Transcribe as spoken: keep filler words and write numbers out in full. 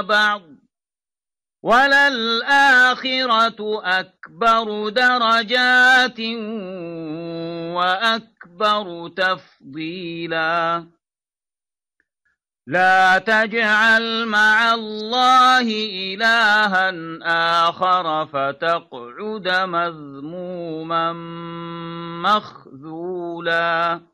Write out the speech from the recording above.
بعض وللآخرة أكبر درجات وأكبر تفضيلا لا تجعل مع الله إلها آخر فتقعد مذموما مخذولا